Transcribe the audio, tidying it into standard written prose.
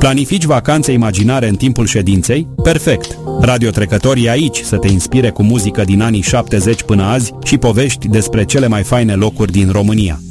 Planifici vacanțe imaginare în timpul ședinței? Perfect! Radio Trecători e aici să te inspire cu muzică din anii 70 până azi și povești despre cele mai faine locuri din România.